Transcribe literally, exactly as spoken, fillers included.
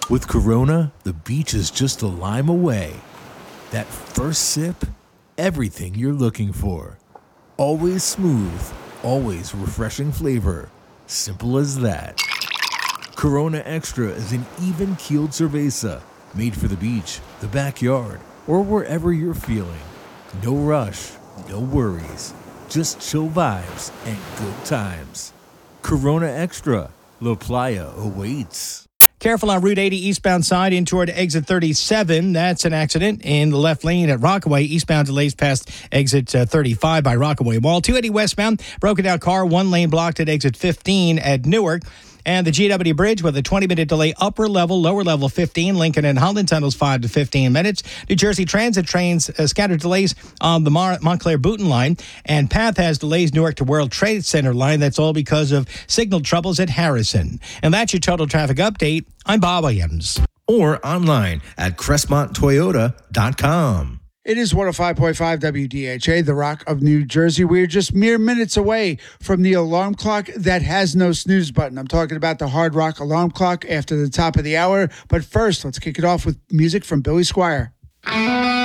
With Corona, the beach is just a lime away. That first sip, everything you're looking for. Always smooth, always refreshing flavor. Simple as that. Corona Extra is an even-keeled cerveza made for the beach, the backyard, or wherever you're feeling. No rush, no worries. Just chill vibes and good times. Corona Extra. La Playa awaits. Careful on Route eighty eastbound side in toward exit thirty-seven. That's an accident in the left lane at Rockaway. Eastbound delays past exit uh, thirty-five by Rockaway Mall. two eighty westbound, broken down car, one lane blocked at exit fifteen at Newark. And the G W Bridge with a twenty-minute delay, upper level, lower level fifteen. Lincoln and Holland tunnels five to fifteen minutes. New Jersey Transit trains uh, scattered delays on the Mar- Montclair-Booton line. And Path has delays Newark to World Trade Center line. That's all because of signal troubles at Harrison. And that's your total traffic update. I'm Bob Williams. Or online at crestmont toyota dot com. It is one oh five point five W D H A, the Rock of New Jersey. We're just mere minutes away from the alarm clock that has no snooze button. I'm talking about the Hard Rock alarm clock after the top of the hour. But first, let's kick it off with music from Billy Squier.